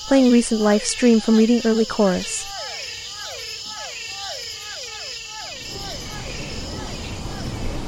Playing recent live stream from Reading Early Chorus.